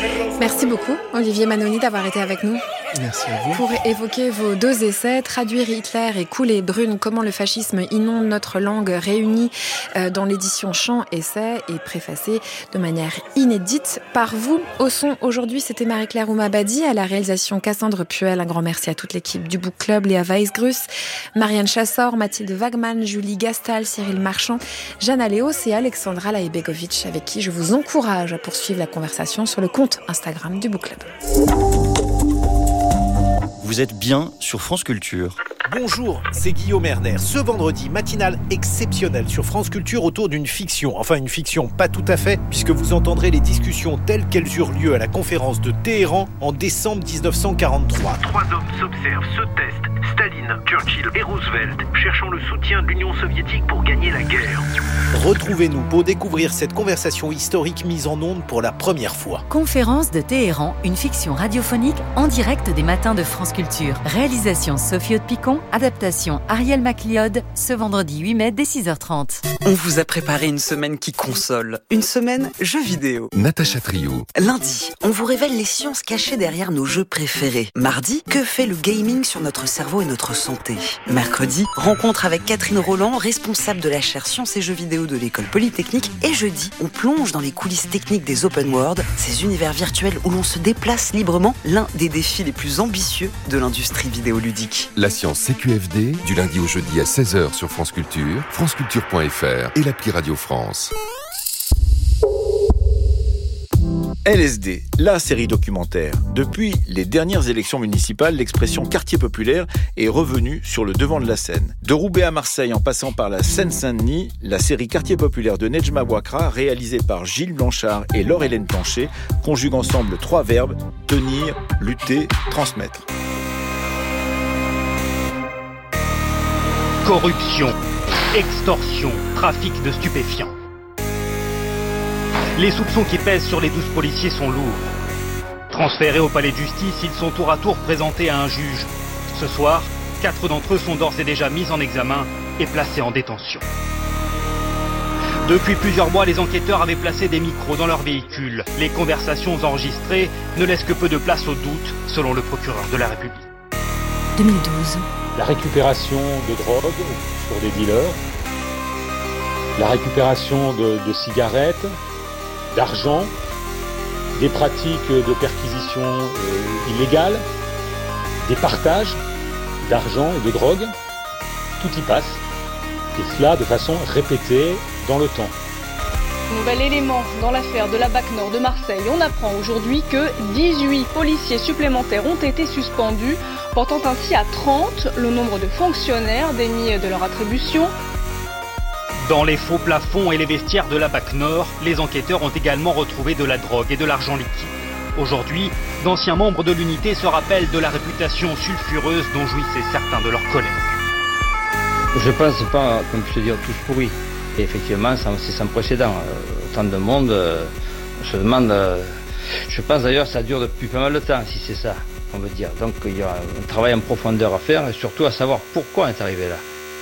Merci beaucoup, Olivier Manoni, d'avoir été avec nous. Merci à vous. Pour évoquer vos 2 essais, Traduire Hitler et Couler Brune, comment le fascisme inonde notre langue, réunis dans l'édition Chant-Essai et préfacé de manière inédite par vous. Au son, aujourd'hui, c'était Marie-Claire Oumabadi, à la réalisation Cassandre Puel. Un grand merci à toute l'équipe du Book Club, Léa Weisgrus, Marianne Chassor, Mathilde Wagman, Julie Gastal, Cyril Marchand, Jeanne Aléos et Alexandra Laïbegovic, avec qui je vous encourage à poursuivre la conversation sur le compte Instagram du Book Club. Vous êtes bien sur France Culture. Bonjour, c'est Guillaume Erner. Ce vendredi, matinale exceptionnelle sur France Culture autour d'une fiction. Enfin, une fiction pas tout à fait, puisque vous entendrez les discussions telles qu'elles eurent lieu à la conférence de Téhéran en décembre 1943. 3 hommes s'observent, se testent. Staline, Churchill et Roosevelt, cherchant le soutien de l'Union soviétique pour gagner la guerre. Retrouvez-nous pour découvrir cette conversation historique mise en ondes pour la première fois. Conférence de Téhéran, une fiction radiophonique en direct des matins de France Culture. Réalisation Sophie Haute-Picon, adaptation Ariel MacLeod, ce vendredi 8 mai dès 6h30. On vous a préparé une semaine qui console, une semaine jeux vidéo. Natacha Trio. Lundi, on vous révèle les sciences cachées derrière nos jeux préférés. Mardi, que fait le gaming sur notre cerveau et notre santé. Mercredi, rencontre avec Catherine Roland, responsable de la chaire Sciences et Jeux vidéo de l'école Polytechnique. Et jeudi, on plonge dans les coulisses techniques des open world, ces univers virtuels où l'on se déplace librement, l'un des défis les plus ambitieux de l'industrie vidéoludique. La science CQFD, du lundi au jeudi à 16h sur France Culture, franceculture.fr et l'appli Radio France. LSD, la série documentaire. Depuis les dernières élections municipales, l'expression quartier populaire est revenue sur le devant de la scène. De Roubaix à Marseille en passant par la Seine-Saint-Denis, la série Quartier populaire de Nejma Bouakra, réalisée par Gilles Blanchard et Laure-Hélène Tanché, conjugue ensemble 3 verbes: tenir, lutter, transmettre. Corruption, extorsion, trafic de stupéfiants. Les soupçons qui pèsent sur les 12 policiers sont lourds. Transférés au palais de justice, ils sont tour à tour présentés à un juge. Ce soir, 4 d'entre eux sont d'ores et déjà mis en examen et placés en détention. Depuis plusieurs mois, les enquêteurs avaient placé des micros dans leurs véhicules. Les conversations enregistrées ne laissent que peu de place au doute, selon le procureur de la République. 2012. La récupération de drogue sur des dealers, la récupération de cigarettes, d'argent, des pratiques de perquisition illégales, des partages d'argent et de drogue, tout y passe, et cela de façon répétée dans le temps. Nouvel élément dans l'affaire de la BAC Nord de Marseille. On apprend aujourd'hui que 18 policiers supplémentaires ont été suspendus, portant ainsi à 30 le nombre de fonctionnaires démis de leur attribution. Dans les faux plafonds et les vestiaires de la BAC Nord, les enquêteurs ont également retrouvé de la drogue et de l'argent liquide. Aujourd'hui, d'anciens membres de l'unité se rappellent de la réputation sulfureuse dont jouissaient certains de leurs collègues. Je pense pas qu'on puisse dire tous pourris. Et effectivement, c'est sans précédent. Autant de monde, on se demande... je pense d'ailleurs que ça dure depuis pas mal de temps, si c'est ça, on veut dire. Donc il y a un travail en profondeur à faire et surtout à savoir pourquoi on est arrivé là.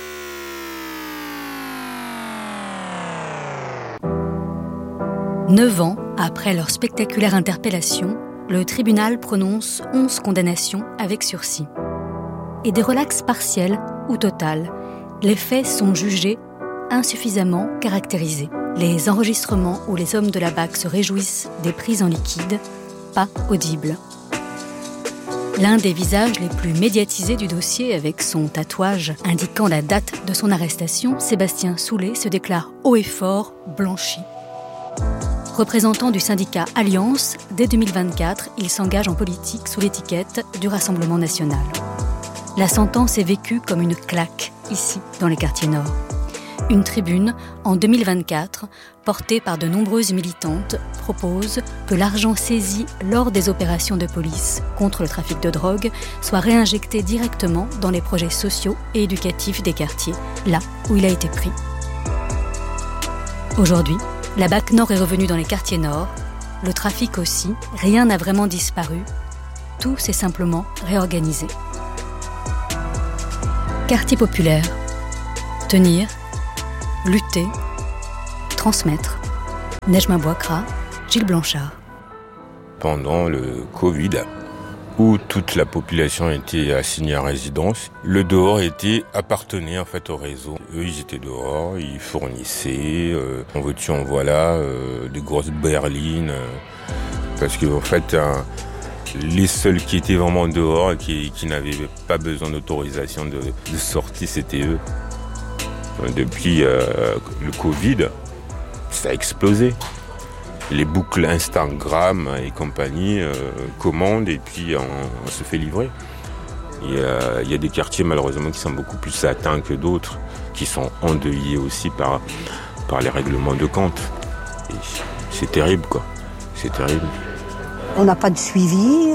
« 9 ans après leur spectaculaire interpellation, le tribunal prononce 11 condamnations avec sursis. Et des relax partiels ou totales, les faits sont jugés insuffisamment caractérisés. Les enregistrements où les hommes de la BAC se réjouissent des prises en liquide, pas audibles. L'un des visages les plus médiatisés du dossier, avec son tatouage indiquant la date de son arrestation, Sébastien Soulet se déclare haut et fort blanchi. Représentant du syndicat Alliance, dès 2024, il s'engage en politique sous l'étiquette du Rassemblement national. La sentence est vécue comme une claque, ici, dans les quartiers nord. Une tribune, en 2024, portée par de nombreuses militantes, propose que l'argent saisi lors des opérations de police contre le trafic de drogue soit réinjecté directement dans les projets sociaux et éducatifs des quartiers, là où il a été pris. Aujourd'hui, la BAC Nord est revenue dans les quartiers nord, le trafic aussi, rien n'a vraiment disparu, tout s'est simplement réorganisé. Quartier populaire, tenir, lutter, transmettre. Nejma Bouakra, Gilles Blanchard. pendant le Covid, où toute la population était assignée à résidence. Le dehors appartenait en fait au réseau. Eux, ils étaient dehors, ils fournissaient, en veux-tu, en voilà, des grosses berlines, parce qu'en fait, les seuls qui étaient vraiment dehors et qui n'avaient pas besoin d'autorisation de sortie, c'était eux. Depuis le Covid, ça a explosé. Les boucles Instagram et compagnie commandent et puis on se fait livrer. Il y a des quartiers malheureusement qui sont beaucoup plus atteints que d'autres, qui sont endeuillés aussi par les règlements de compte. Et c'est terrible, quoi. C'est terrible. On n'a pas de suivi,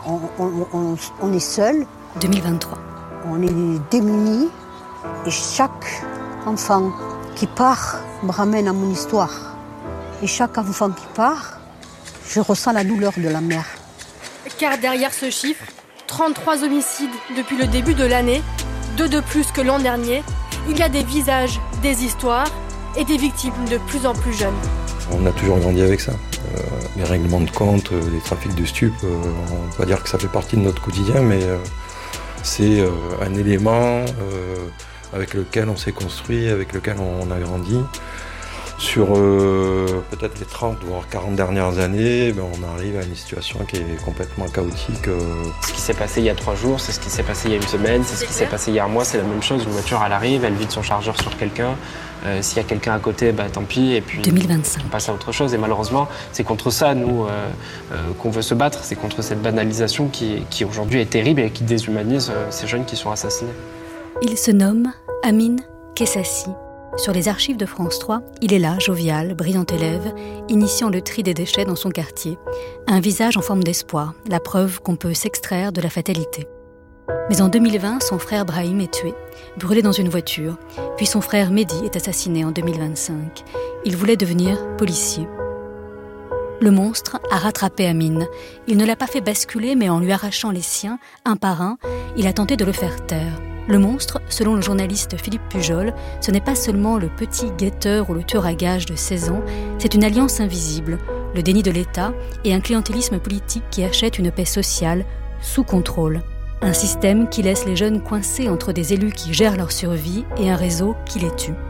on est seul. 2023. On est démunis et chaque enfant qui part me ramène à mon histoire. Et chaque enfant qui part, je ressens la douleur de la mère. Car derrière ce chiffre, 33 homicides depuis le début de l'année, 2 de plus que l'an dernier, il y a des visages, des histoires et des victimes de plus en plus jeunes. On a toujours grandi avec ça. Les règlements de compte, les trafics de stupes, on va dire que ça fait partie de notre quotidien, mais c'est un élément avec lequel on s'est construit, avec lequel on a grandi. Sur peut-être les 30 voire 40 dernières années, on arrive à une situation qui est complètement chaotique. Ce qui s'est passé il y a 3 jours, c'est ce qui s'est passé il y a une semaine, c'est ce qui s'est passé il y a un mois, c'est la même chose. Une voiture, elle arrive, elle vide son chargeur sur quelqu'un. S'il y a quelqu'un à côté, tant pis. Et puis 2025. On passe à autre chose. Et malheureusement, c'est contre ça, nous, qu'on veut se battre. C'est contre cette banalisation qui aujourd'hui est terrible et qui déshumanise ces jeunes qui sont assassinés. Il se nomme Amin Kessassi. Sur les archives de France 3, il est là, jovial, brillant élève, initiant le tri des déchets dans son quartier. Un visage en forme d'espoir, la preuve qu'on peut s'extraire de la fatalité. Mais en 2020, son frère Brahim est tué, brûlé dans une voiture. Puis son frère Mehdi est assassiné en 2025. Il voulait devenir policier. Le monstre a rattrapé Amin. Il ne l'a pas fait basculer, mais en lui arrachant les siens, un par un, il a tenté de le faire taire. Le monstre, selon le journaliste Philippe Pujol, ce n'est pas seulement le petit guetteur ou le tueur à gages de 16 ans, c'est une alliance invisible, le déni de l'État et un clientélisme politique qui achète une paix sociale sous contrôle. Un système qui laisse les jeunes coincés entre des élus qui gèrent leur survie et un réseau qui les tue.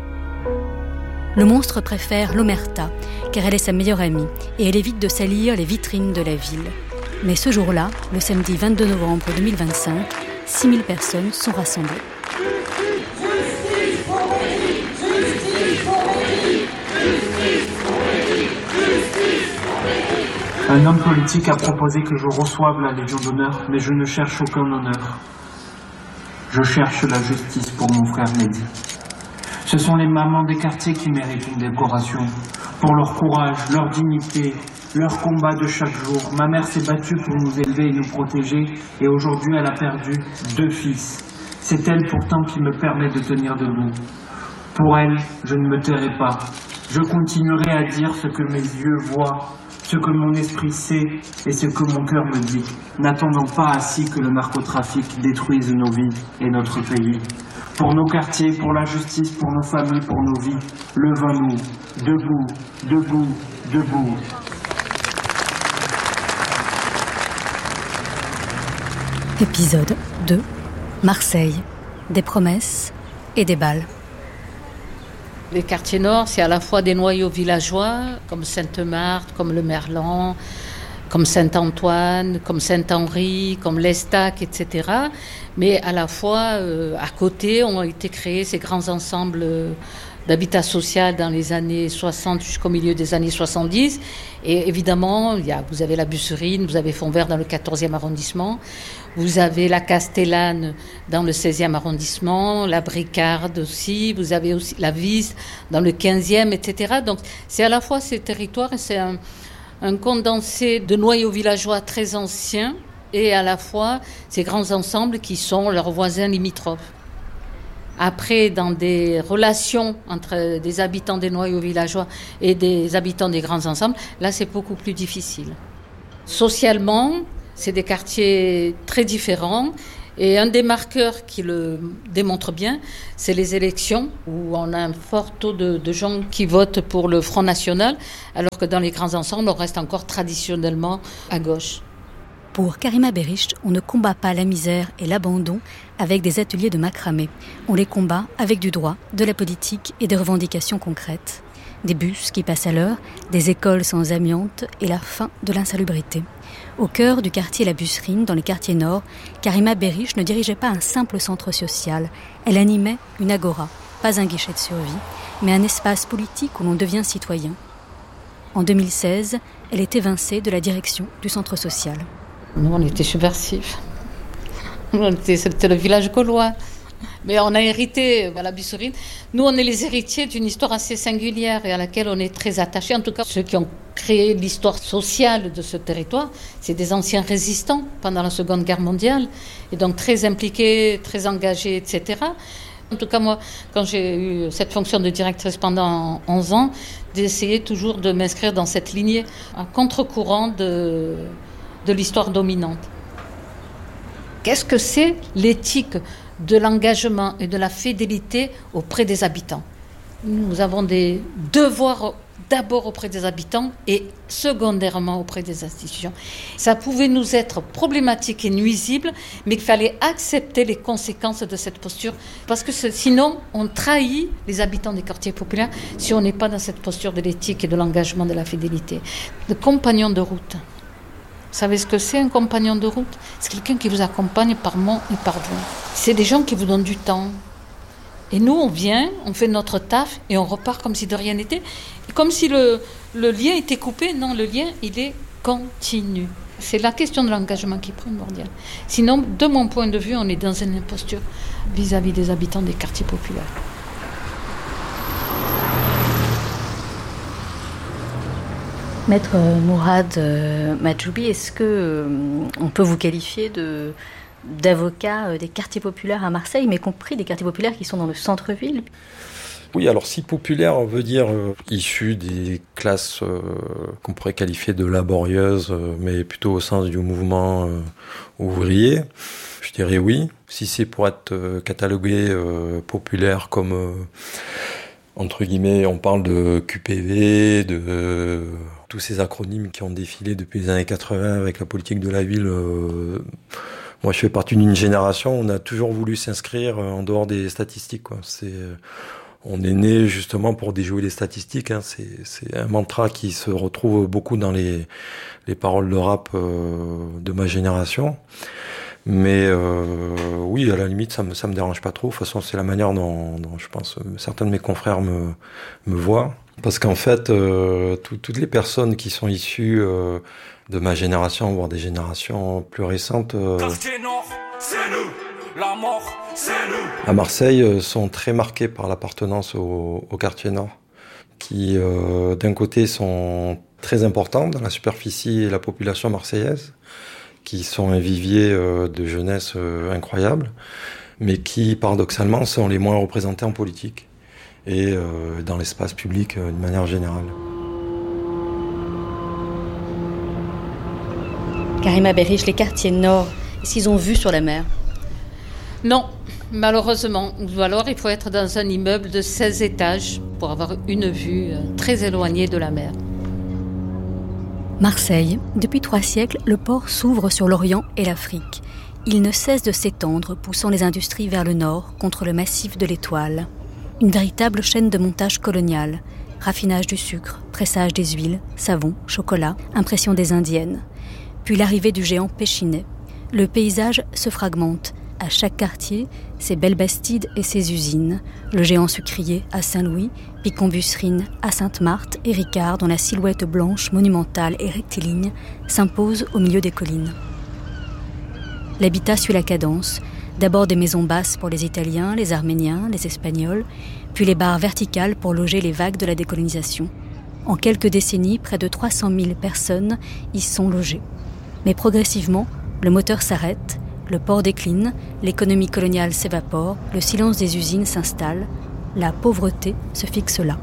Le monstre préfère l'omerta, car elle est sa meilleure amie et elle évite de salir les vitrines de la ville. Mais ce jour-là, le samedi 22 novembre 2025, 6000 personnes sont rassemblées. Un homme politique a proposé que je reçoive la Légion d'honneur, mais je ne cherche aucun honneur. Je cherche la justice pour mon frère Mehdi. Ce sont les mamans des quartiers qui méritent une décoration. Pour leur courage, leur dignité, leur combat de chaque jour. Ma mère s'est battue pour nous élever et nous protéger, et aujourd'hui elle a perdu 2 fils. C'est elle pourtant qui me permet de tenir debout. Pour elle, je ne me tairai pas. Je continuerai à dire ce que mes yeux voient, ce que mon esprit sait et ce que mon cœur me dit, n'attendant pas assis que le narcotrafic détruise nos vies et notre pays. Pour nos quartiers, pour la justice, pour nos familles, pour nos vies, levons-nous, debout, debout, debout. Épisode 2. Marseille. Des promesses et des balles. Les quartiers nord, c'est à la fois des noyaux villageois, comme Sainte-Marthe, comme le Merlan, comme Saint-Antoine, comme Saint-Henri, comme l'Estac, etc. Mais à la fois, à côté, ont été créés ces grands ensembles d'habitat social dans les années 60 jusqu'au milieu des années 70. Et évidemment, vous avez la Busserine, vous avez Fontvert dans le 14e arrondissement, vous avez la Castellane dans le 16e arrondissement, la Bricarde aussi, vous avez aussi la Vise dans le 15e, etc. Donc c'est à la fois ces territoires, et c'est un condensé de noyaux villageois très anciens, et à la fois ces grands ensembles qui sont leurs voisins limitrophes. Après, dans des relations entre des habitants des noyaux villageois et des habitants des grands ensembles, là, c'est beaucoup plus difficile. Socialement, c'est des quartiers très différents Et un des marqueurs qui le démontre bien, c'est les élections, où on a un fort taux de gens qui votent pour le Front National, alors que dans les grands ensembles, on reste encore traditionnellement à gauche. Pour Karima Berriche, on ne combat pas la misère et l'abandon avec des ateliers de macramé. On les combat avec du droit, de la politique et des revendications concrètes. Des bus qui passent à l'heure, des écoles sans amiante et la fin de l'insalubrité. Au cœur du quartier La Busserine, dans les quartiers nord, Karima Berriche ne dirigeait pas un simple centre social. Elle animait une agora, pas un guichet de survie, mais un espace politique où l'on devient citoyen. En 2016, elle est évincée de la direction du centre social. Nous, on était subversifs. C'était le village gaulois. Mais on a hérité à La Busserine. Nous, on est les héritiers d'une histoire assez singulière et à laquelle on est très attachés. En tout cas, ceux qui ont créé l'histoire sociale de ce territoire, c'est des anciens résistants pendant la Seconde Guerre mondiale, et donc très impliqués, très engagés, etc. En tout cas, moi, quand j'ai eu cette fonction de directrice pendant 11 ans, d'essayer toujours de m'inscrire dans cette lignée, à contre-courant de l'histoire dominante. Qu'est-ce que c'est l'éthique de l'engagement et de la fidélité auprès des habitants? Nous avons des devoirs d'abord auprès des habitants et secondairement auprès des institutions. Ça pouvait nous être problématique et nuisible, mais il fallait accepter les conséquences de cette posture, parce que sinon on trahit les habitants des quartiers populaires si on n'est pas dans cette posture de l'éthique et de l'engagement, de la fidélité. Le compagnon de route. Vous savez ce que c'est, un compagnon de route? C'est quelqu'un qui vous accompagne par mont et par vent. C'est des gens qui vous donnent du temps. Et nous, on vient, on fait notre taf et on repart comme si de rien n'était. Comme si le lien était coupé. Non, le lien, il est continu. C'est la question de l'engagement qui est primordiale. Sinon, de mon point de vue, on est dans une imposture vis-à-vis des habitants des quartiers populaires. Maître Mourad Majoubi, est-ce que on peut vous qualifier d'avocat des quartiers populaires à Marseille, mais compris des quartiers populaires qui sont dans le centre-ville? Oui, alors si populaire veut dire issu des classes qu'on pourrait qualifier de laborieuses, mais plutôt au sens du mouvement ouvrier, je dirais oui. Si c'est pour être catalogué populaire comme entre guillemets, on parle de QPV, de tous ces acronymes qui ont défilé depuis les années 80 avec la politique de la ville. Moi, je fais partie d'une génération, on a toujours voulu s'inscrire en dehors des statistiques, quoi. On est né justement pour déjouer les statistiques, hein. C'est un mantra qui se retrouve beaucoup dans les paroles de rap de ma génération. Mais oui, à la limite, ça me dérange pas trop. De toute façon, c'est la manière dont je pense certains de mes confrères me voient. Parce qu'en fait, toutes les personnes qui sont issues de ma génération, voire des générations plus récentes, Quartier Nord, c'est nous. La mort, c'est nous. À Marseille, sont très marquées par l'appartenance au quartier Nord, qui d'un côté sont très importantes dans la superficie et la population marseillaise, qui sont un vivier de jeunesse incroyable, mais qui, paradoxalement, sont les moins représentés en politique et dans l'espace public de manière générale. Karima Berriche, les quartiers nord, est-ce qu'ils ont vue sur la mer? Non, malheureusement. Ou alors, il faut être dans un immeuble de 16 étages pour avoir une vue très éloignée de la mer. Marseille, depuis 3 siècles, le port s'ouvre sur l'Orient et l'Afrique. Il ne cesse de s'étendre, poussant les industries vers le nord, contre le massif de l'Étoile. Une véritable chaîne de montage colonial. Raffinage du sucre, pressage des huiles, savon, chocolat, impression des Indiennes. Puis l'arrivée du géant Péchinet. Le paysage se fragmente. À chaque quartier, ses belles bastides et ses usines. Le géant sucrier à Saint-Louis, Picon-Busserine à Sainte-Marthe et Ricard, dont la silhouette blanche, monumentale et rectiligne s'impose au milieu des collines. L'habitat suit la cadence. D'abord des maisons basses pour les Italiens, les Arméniens, les Espagnols, puis les barres verticales pour loger les vagues de la décolonisation. En quelques décennies, près de 300 000 personnes y sont logées. Mais progressivement, le moteur s'arrête, le port décline, l'économie coloniale s'évapore, le silence des usines s'installe, la pauvreté se fixe là.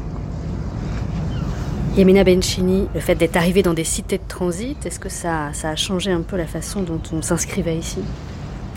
Yamina Benchini, le fait d'être arrivé dans des cités de transit, est-ce que ça a changé un peu la façon dont on s'inscrivait ici ?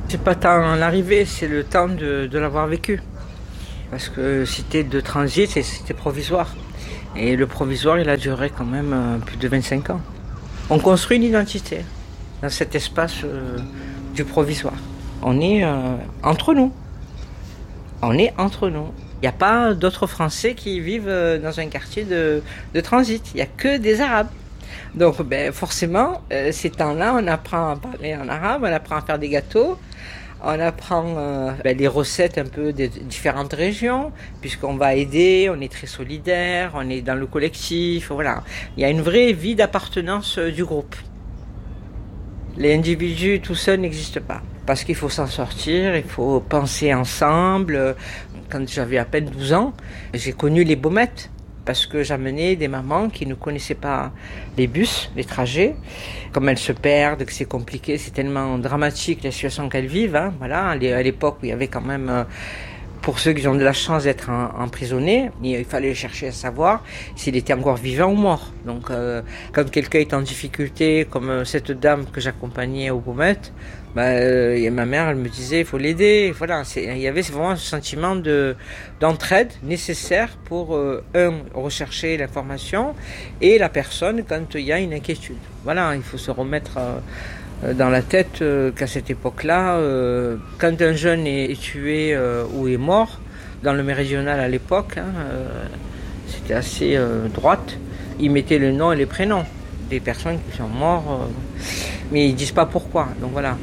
C'est pas tant l'arrivée, c'est le temps de l'avoir vécu. Parce que c'était de transit et c'était provisoire. Et le provisoire, il a duré quand même plus de 25 ans. On construit une identité dans cet espace du provisoire. On est entre nous. On est entre nous. Il n'y a pas d'autres Français qui vivent dans un quartier de transit. Il n'y a que des Arabes. Donc forcément, ces temps-là, on apprend à parler en arabe, on apprend à faire des gâteaux, on apprend les recettes un peu des différentes régions, puisqu'on va aider, on est très solidaire, on est dans le collectif, voilà. Il y a une vraie vie d'appartenance du groupe. Les individus tout seuls n'existent pas, parce qu'il faut s'en sortir, il faut penser ensemble. Quand j'avais à peine 12 ans, j'ai connu les baumettes, parce que j'amenais des mamans qui ne connaissaient pas les bus, les trajets, comme elles se perdent, que c'est compliqué, c'est tellement dramatique la situation qu'elles vivent. Hein, voilà, à l'époque où il y avait quand même, pour ceux qui ont de la chance d'être emprisonnés, il fallait chercher à savoir s'il était encore vivant ou mort. Donc, quand quelqu'un est en difficulté, comme cette dame que j'accompagnais aux baumettes, ma mère, elle me disait, il faut l'aider. Voilà, il y avait vraiment un sentiment d'entraide nécessaire pour, rechercher l'information et la personne quand il y a une inquiétude. Voilà, il faut se remettre dans la tête qu'à cette époque-là, quand un jeune est tué ou est mort, dans le méridional à l'époque, c'était assez droite, ils mettaient le nom et les prénoms des personnes qui sont mortes, mais ils disent pas pourquoi, donc voilà.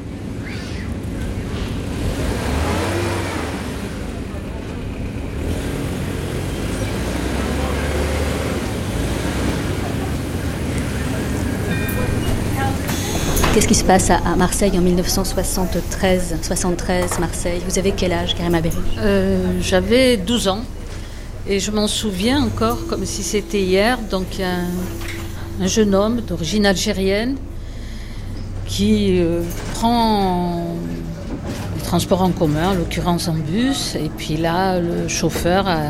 Qu'est-ce qui se passe à Marseille en 1973, Marseille? Vous avez quel âge, Karima Berry? J'avais 12 ans et je m'en souviens encore comme si c'était hier. Donc il y a un jeune homme d'origine algérienne qui prend le transport en commun, en l'occurrence en bus, et puis là le chauffeur a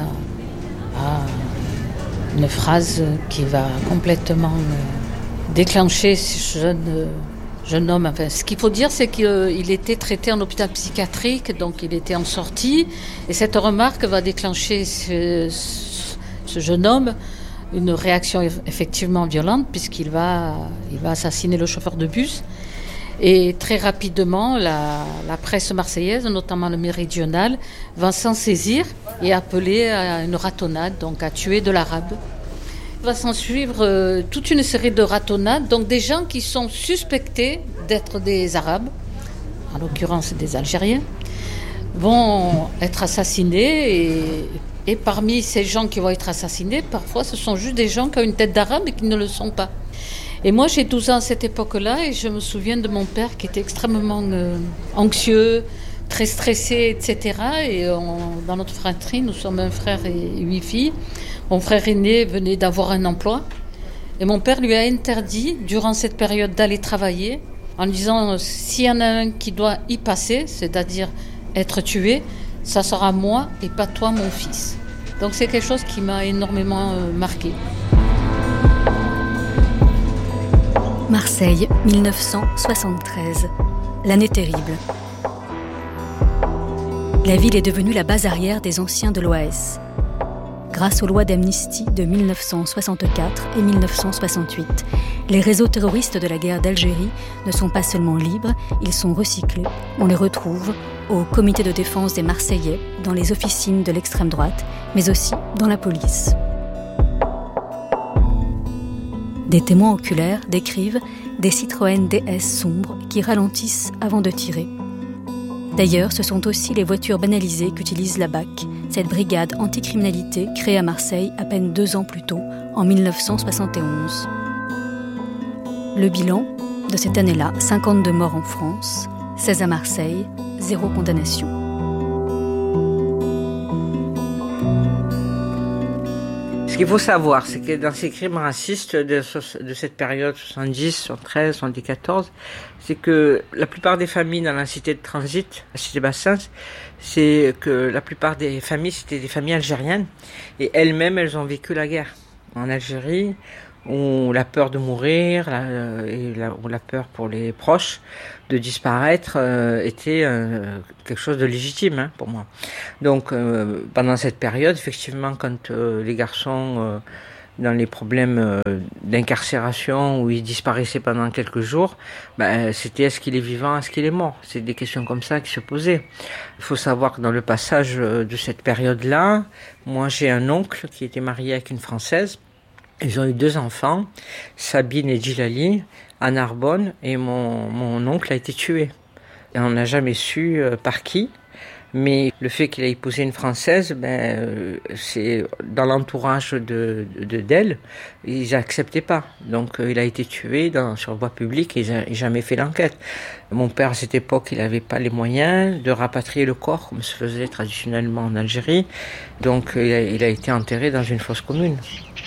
une phrase qui va complètement déclencher ce jeune homme. Enfin, ce qu'il faut dire, c'est qu'il était traité en hôpital psychiatrique, donc il était en sortie. Et cette remarque va déclencher ce jeune homme une réaction effectivement violente, puisqu'il va assassiner le chauffeur de bus. Et très rapidement, la presse marseillaise, notamment le Méridional, va s'en saisir et appeler à une ratonnade, donc à tuer de l'arabe. Il va s'en suivre toute une série de ratonnades, donc des gens qui sont suspectés d'être des Arabes, en l'occurrence des Algériens, vont être assassinés et parmi ces gens qui vont être assassinés, parfois ce sont juste des gens qui ont une tête d'arabe et qui ne le sont pas. Et moi j'ai 12 ans à cette époque-là et je me souviens de mon père qui était extrêmement anxieux, très stressé, etc. Et dans notre fratrie, nous sommes un frère et 8 filles. Mon frère aîné venait d'avoir un emploi et mon père lui a interdit durant cette période d'aller travailler en lui disant s'il y en a un qui doit y passer, c'est-à-dire être tué, ça sera moi et pas toi mon fils. Donc c'est quelque chose qui m'a énormément marqué. Marseille, 1973. L'année terrible. La ville est devenue la base arrière des anciens de l'OAS. Grâce aux lois d'amnistie de 1964 et 1968, les réseaux terroristes de la guerre d'Algérie ne sont pas seulement libres, ils sont recyclés. On les retrouve au comité de défense des Marseillais, dans les officines de l'extrême droite, mais aussi dans la police. Des témoins oculaires décrivent des Citroën DS sombres qui ralentissent avant de tirer. D'ailleurs, ce sont aussi les voitures banalisées qu'utilise la BAC, cette brigade anticriminalité créée à Marseille à peine 2 ans plus tôt, en 1971. Le bilan de cette année-là, 52 morts en France, 16 à Marseille, 0 condamnation. Ce qu'il faut savoir, c'est que dans ces crimes racistes de cette période 70, 73, 74, c'est que la plupart des familles dans la cité de transit, la cité Bassens, c'est que la plupart des familles, c'était des familles algériennes. Et elles-mêmes, elles ont vécu la guerre en Algérie, où la peur de mourir ou la peur pour les proches de disparaître était quelque chose de légitime pour moi. Donc pendant cette période, effectivement, quand les garçons dans les problèmes d'incarcération où il disparaissait pendant quelques jours, c'était est-ce qu'il est vivant, est-ce qu'il est mort? C'est des questions comme ça qui se posaient. Il faut savoir que dans le passage de cette période-là, moi j'ai un oncle qui était marié avec une Française. Ils ont eu 2 enfants, Sabine et Djilali, à Narbonne, et mon oncle a été tué. Et on n'a jamais su par qui. Mais le fait qu'il ait épousé une Française, c'est dans l'entourage d'elle, ils n'acceptaient pas. Donc il a été tué sur voie publique et ils n'ont jamais fait l'enquête. Mon père, à cette époque, il n'avait pas les moyens de rapatrier le corps, comme se faisait traditionnellement en Algérie. Donc il a été enterré dans une fosse commune.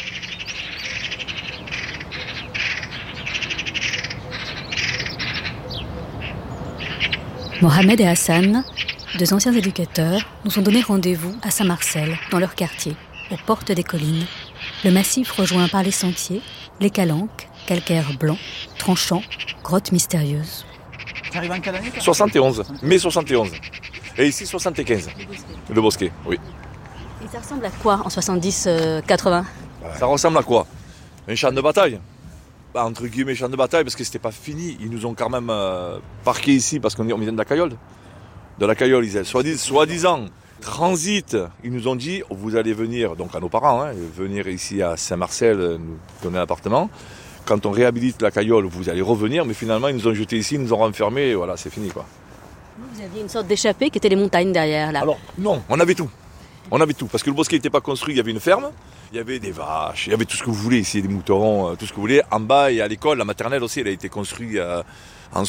Mohamed et Hassan, 2 anciens éducateurs, nous ont donné rendez-vous à Saint-Marcel, dans leur quartier, aux portes des collines. Le massif rejoint par les sentiers, les calanques, calcaires blancs, tranchants, grottes mystérieuses. Tu arrives en quelle année? 71, mai 71. Et ici 75, le Bosquet, oui. Et ça ressemble à quoi en 70-80? Ça ressemble à quoi? Un champ de bataille. Entre guillemets champ de bataille, parce que c'était pas fini. Ils nous ont quand même parqués ici parce qu'on vient de la Cayolle. De la Cayolle, ils soi-disant transit. Ils nous ont dit, vous allez venir, donc à nos parents, venir ici à Saint-Marcel, nous donner un appartement. Quand on réhabilite la Cayolle, vous allez revenir, mais finalement ils nous ont jetés ici, ils nous ont renfermés, et voilà, c'est fini quoi. Vous aviez une sorte d'échappée qui était les montagnes derrière là. Alors non, on avait tout. On avait tout, parce que le Bosquet n'était pas construit, il y avait une ferme, il y avait des vaches, il y avait tout ce que vous voulez ici, des mouterons, tout ce que vous voulez. En bas, et à l'école, la maternelle aussi, elle a été construite en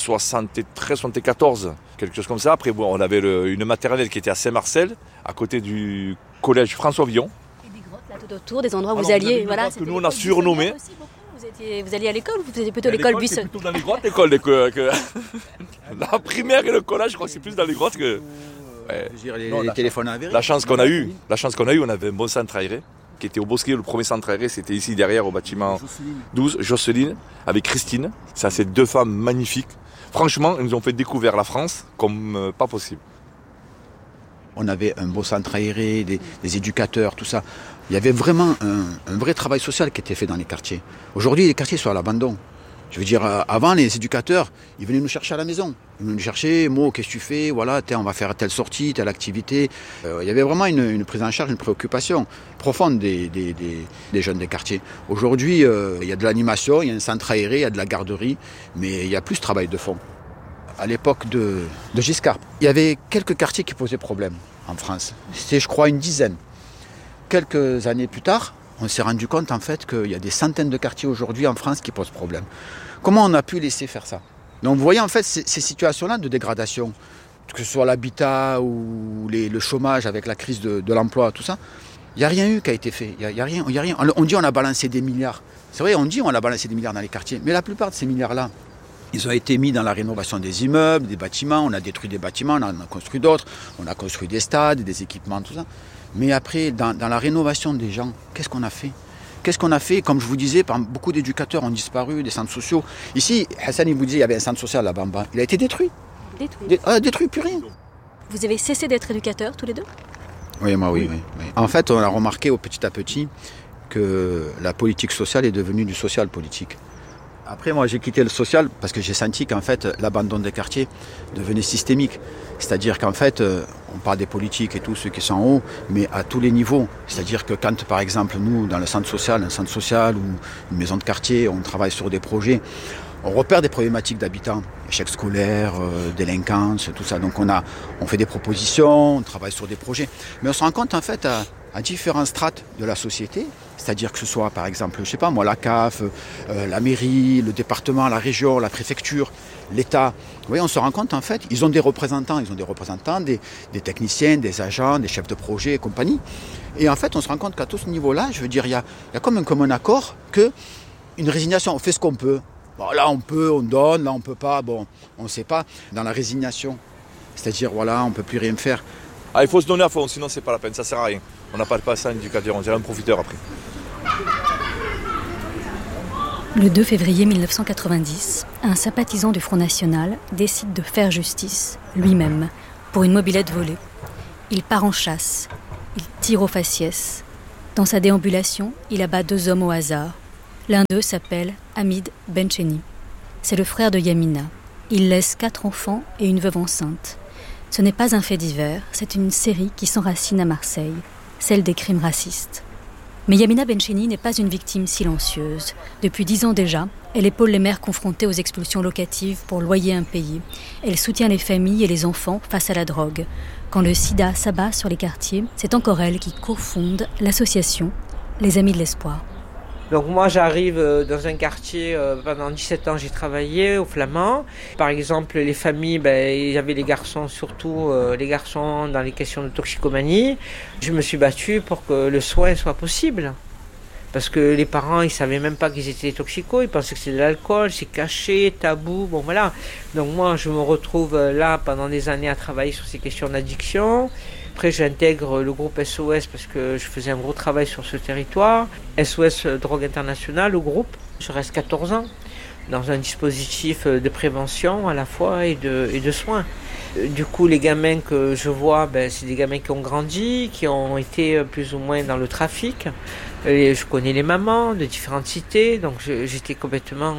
73-74, quelque chose comme ça. Après, on avait une maternelle qui était à Saint-Marcel, à côté du collège François Villon. Et des grottes là tout autour, des endroits où vous alliez. Voilà, que nous on a surnommé. Vous alliez à l'école ou vous faisiez plutôt l'école Buisson? C'est plutôt dans les grottes, l'école. La primaire et le collège, je crois que c'est plus dans les grottes que. Les téléphones à la chance qu'on a eue, on avait un bon centre aéré qui était au Bosquet. Le premier centre aéré, c'était ici derrière au bâtiment 12, Jocelyne, avec Christine. Ça, c'est 2 femmes magnifiques. Franchement, ils nous ont fait découvrir la France comme pas possible. On avait un beau centre aéré, des éducateurs, tout ça. Il y avait vraiment un vrai travail social qui était fait dans les quartiers. Aujourd'hui, les quartiers sont à l'abandon. Je veux dire, avant, les éducateurs, ils venaient nous chercher à la maison. Ils venaient nous chercher, Mo, qu'est-ce que tu fais? Voilà, on va faire telle sortie, telle activité. Il y avait vraiment une prise en charge, une préoccupation profonde des jeunes des quartiers. Aujourd'hui, il y a de l'animation, il y a un centre aéré, il y a de la garderie, mais il y a plus de travail de fond. À l'époque de Giscard, il y avait quelques quartiers qui posaient problème en France. C'était, je crois, une dizaine. Quelques années plus tard, on s'est rendu compte en fait qu'il y a des centaines de quartiers aujourd'hui en France qui posent problème. Comment on a pu laisser faire ça? Donc vous voyez en fait ces situations-là de dégradation, que ce soit l'habitat ou le chômage avec la crise de l'emploi, tout ça, il n'y a rien eu qui a été fait. Il y a rien. On dit on a balancé des milliards. C'est vrai, on dit on a balancé des milliards dans les quartiers, mais la plupart de ces milliards-là, ils ont été mis dans la rénovation des immeubles, des bâtiments, on a détruit des bâtiments, on en a construit d'autres, on a construit des stades, des équipements, tout ça. Mais après, dans la rénovation des gens, qu'est-ce qu'on a fait? Qu'est-ce qu'on a fait? Comme je vous disais, beaucoup d'éducateurs ont disparu, des centres sociaux. Ici, Hassan, il vous dit, il y avait un centre social là-bas en bas. Il a été détruit. Détruit, plus rien. Vous avez cessé d'être éducateur tous les deux? Oui, moi, oui. En fait, on a remarqué petit à petit que la politique sociale est devenue du social politique. Après, moi, j'ai quitté le social parce que j'ai senti qu'en fait, l'abandon des quartiers devenait systémique. C'est-à-dire qu'en fait, on parle des politiques et tous ceux qui sont en haut, mais à tous les niveaux. C'est-à-dire que quand, par exemple, nous, dans un centre social ou une maison de quartier, on travaille sur des projets, on repère des problématiques d'habitants, échec scolaire, délinquance, tout ça. Donc on fait des propositions, on travaille sur des projets. Mais on se rend compte, en fait, à différentes strates de la société, c'est-à-dire que ce soit par exemple, je sais pas moi, la CAF, la mairie, le département, la région, la préfecture, l'État. Vous voyez, on se rend compte en fait, ils ont des représentants, des techniciens, des agents, des chefs de projet et compagnie. Et en fait, on se rend compte qu'à tout ce niveau-là, je veux dire, il y a comme un commun accord qu'une résignation, on fait ce qu'on peut. Bon, là on peut, on donne, là on peut pas, bon, on ne sait pas. Dans la résignation, c'est-à-dire voilà, on ne peut plus rien faire. Ah, il faut se donner à fond, sinon c'est pas la peine, ça sert à rien. On n'a pas le passé à un éducateur, on dirait un profiteur après. Le 2 février 1990, un sympathisant du Front National décide de faire justice, lui-même, pour une mobilette volée. Il part en chasse, il tire au faciès. Dans sa déambulation, il abat 2 hommes au hasard. L'un d'eux s'appelle Hamid Bencheni. C'est le frère de Yamina. Il laisse 4 enfants et une veuve enceinte. Ce n'est pas un fait divers, c'est une série qui s'enracine à Marseille, celle des crimes racistes. Mais Yamina Bencheni n'est pas une victime silencieuse. Depuis 10 ans déjà, elle épaule les mères confrontées aux expulsions locatives pour loyer impayé. Elle soutient les familles et les enfants face à la drogue. Quand le sida s'abat sur les quartiers, c'est encore elle qui cofonde l'association Les Amis de l'Espoir. Donc moi j'arrive dans un quartier, pendant 17 ans j'ai travaillé au Flamand. Par exemple les familles, il y avait les garçons, surtout les garçons dans les questions de toxicomanie. Je me suis battu pour que le soin soit possible. Parce que les parents ils savaient même pas qu'ils étaient toxicos, ils pensaient que c'était de l'alcool, c'est caché, tabou, bon voilà. Donc moi je me retrouve là pendant des années à travailler sur ces questions d'addiction. Après, j'intègre le groupe SOS parce que je faisais un gros travail sur ce territoire. SOS Drogue Internationale, le groupe. Je reste 14 ans dans un dispositif de prévention à la fois et de soins. Du coup, les gamins que je vois, c'est des gamins qui ont grandi, qui ont été plus ou moins dans le trafic. Et je connais les mamans de différentes cités, donc j'étais complètement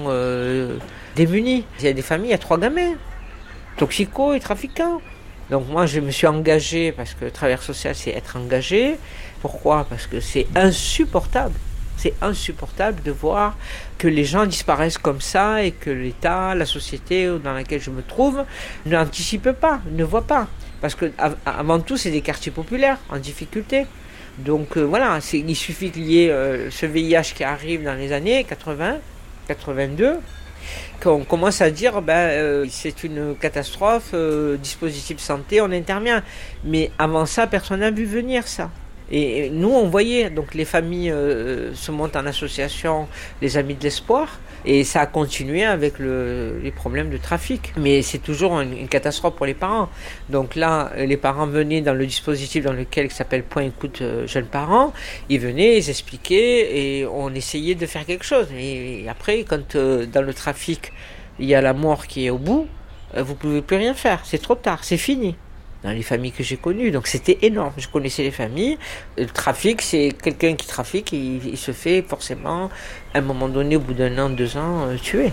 démunie. Il y a des familles, il y a 3 gamins, toxicos et trafiquants. Donc moi je me suis engagée, parce que le travailleur social c'est être engagé. Pourquoi ? Parce que c'est insupportable. C'est insupportable de voir que les gens disparaissent comme ça et que l'État, la société dans laquelle je me trouve n'anticipe pas, ne voit pas. Parce que avant tout c'est des quartiers populaires en difficulté. Donc voilà, il suffit qu'il y ait ce VIH qui arrive dans les années 80, 82. Qu'on commence à dire c'est une catastrophe, dispositif santé, on intervient. Mais avant ça, personne n'a vu venir ça. Et nous, on voyait, donc les familles se montent en association, les Amis de l'Espoir, et ça a continué avec les problèmes de trafic. Mais c'est toujours une catastrophe pour les parents. Donc là, les parents venaient dans le dispositif dans lequel il s'appelle Point Écoute Jeunes Parents, ils venaient, ils expliquaient, et on essayait de faire quelque chose. Et après, quand dans le trafic, il y a la mort qui est au bout, vous ne pouvez plus rien faire, c'est trop tard, c'est fini. Dans les familles que j'ai connues, donc c'était énorme, je connaissais les familles. Le trafic, c'est quelqu'un qui trafique, il se fait forcément, à un moment donné, au bout d'1 an, 2 ans, tuer.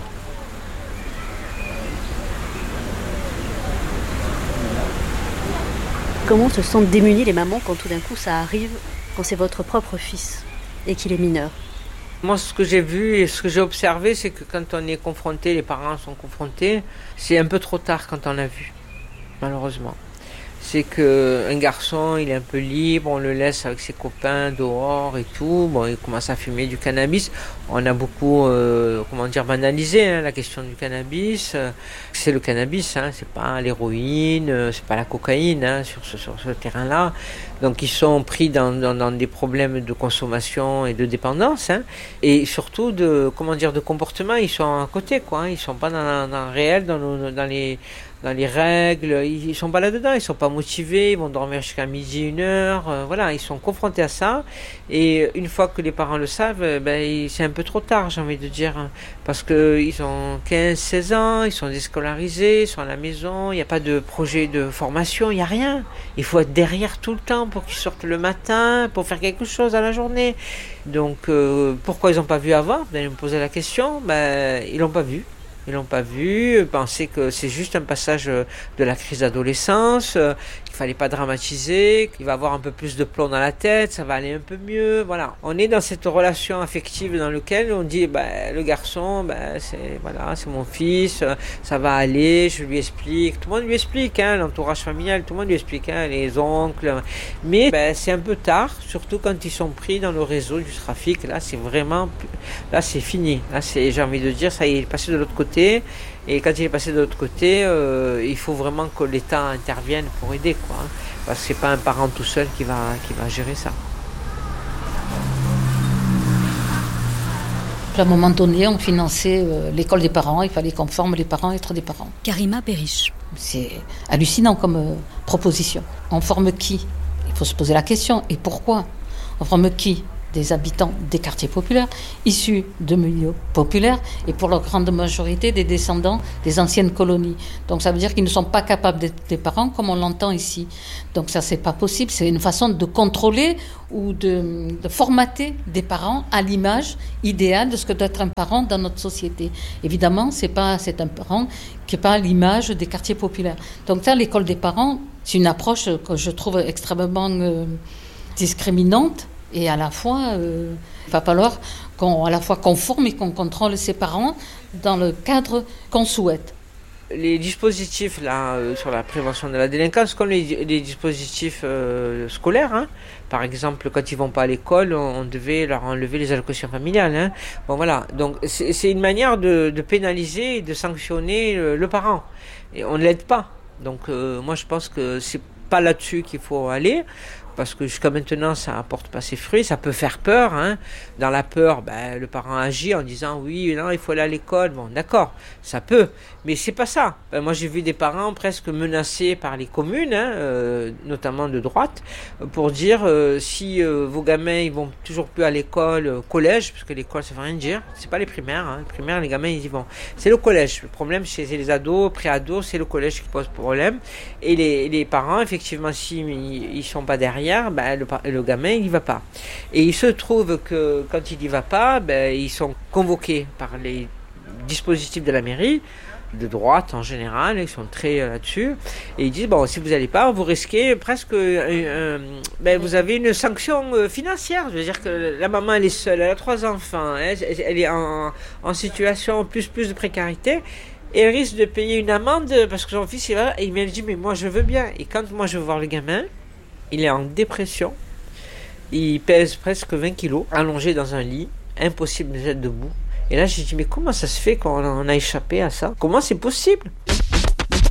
Comment se sentent démunies les mamans quand tout d'un coup ça arrive, quand c'est votre propre fils et qu'il est mineur ? Moi, ce que j'ai vu et ce que j'ai observé, c'est que quand on est confronté, les parents sont confrontés, c'est un peu trop tard quand on a vu, malheureusement. C'est qu'un garçon, il est un peu libre, on le laisse avec ses copains dehors et tout. Bon, il commence à fumer du cannabis. On a beaucoup, banalisé la question du cannabis. C'est le cannabis, c'est pas l'héroïne, c'est pas la cocaïne sur ce terrain-là. Donc ils sont pris dans des problèmes de consommation et de dépendance, et surtout de comportement. Ils sont à côté, quoi. Ils sont pas dans le réel, dans les règles, ils sont pas là-dedans, ils sont pas motivés, ils vont dormir jusqu'à midi, 1h, voilà, ils sont confrontés à ça, et une fois que les parents le savent, c'est un peu trop tard, j'ai envie de dire, parce que ils ont 15-16 ans, ils sont déscolarisés, ils sont à la maison, il n'y a pas de projet de formation, il n'y a rien, il faut être derrière tout le temps pour qu'ils sortent le matin, pour faire quelque chose à la journée. Donc pourquoi ils n'ont pas vu avant ? Vous allez me poser la question, ils l'ont pas vu. Ils l'ont pas vu, pensaient que c'est juste un passage de la crise d'adolescence, qu'il fallait pas dramatiser, qu'il va avoir un peu plus de plomb dans la tête, ça va aller un peu mieux, voilà. On est dans cette relation affective dans laquelle on dit, le garçon, c'est mon fils, ça va aller, je lui explique, tout le monde lui explique, l'entourage familial, tout le monde lui explique, les oncles, mais c'est un peu tard, surtout quand ils sont pris dans le réseau du trafic, là c'est fini, là j'ai envie de dire, ça y est, il est passé de l'autre côté. Et quand il est passé de l'autre côté, il faut vraiment que l'État intervienne pour aider, quoi, parce que c'est pas un parent tout seul qui va gérer ça. À un moment donné, on finançait l'école des parents, il fallait qu'on forme les parents à être des parents. Karima Periche. C'est hallucinant comme proposition. On forme qui ? Il faut se poser la question. Et pourquoi ? On forme qui ? des habitants des quartiers populaires, issus de milieux populaires, et pour la grande majorité des descendants des anciennes colonies. Donc ça veut dire qu'ils ne sont pas capables d'être des parents comme on l'entend ici. Donc ça, c'est pas possible. C'est une façon de contrôler ou de formater des parents à l'image idéale de ce que doit être un parent dans notre société. Évidemment, c'est un parent qui n'est pas à l'image des quartiers populaires. Donc ça, l'école des parents, c'est une approche que je trouve extrêmement discriminante. Et à la fois, il va falloir qu'on forme et qu'on contrôle ses parents dans le cadre qu'on souhaite. Les dispositifs là, sur la prévention de la délinquance, comme les dispositifs scolaires, hein. Par exemple, quand ils ne vont pas à l'école, on devait leur enlever les allocations familiales. Hein. Bon, voilà. Donc, c'est une manière de pénaliser et de sanctionner le parent. Et on ne l'aide pas. Donc, moi, je pense que c'est pas là-dessus qu'il faut aller. Parce que jusqu'à maintenant, ça n'apporte pas ses fruits, ça peut faire peur. Hein. Dans la peur, le parent agit en disant oui, non, il faut aller à l'école. Bon, d'accord, ça peut, mais c'est pas ça. Moi, j'ai vu des parents presque menacés par les communes, hein, notamment de droite, pour dire si vos gamins ils vont toujours plus à l'école, collège, parce que l'école ça veut rien dire. C'est pas les primaires. Hein. Les primaires, les gamins ils y vont. C'est le collège. Le problème, c'est les ados, pré-ados, c'est le collège qui pose problème. Et les parents, effectivement, s'ils sont pas derrière. Le gamin il n'y va pas. Et il se trouve que quand il n'y va pas, ils sont convoqués par les dispositifs de la mairie, de droite en général, ils sont très là-dessus, et ils disent si vous n'allez pas, vous risquez presque vous avez une sanction financière. Je veux dire que la maman elle est seule, elle a 3 enfants, elle est en situation plus de précarité. Et elle risque de payer une amende parce que son fils il va, et il me dit mais moi je veux bien. Et quand moi je veux voir le gamin, il est en dépression, il pèse presque 20 kilos, allongé dans un lit, impossible de se mettre debout. Et là, j'ai dit, mais comment ça se fait qu'on a échappé à ça? Comment c'est possible?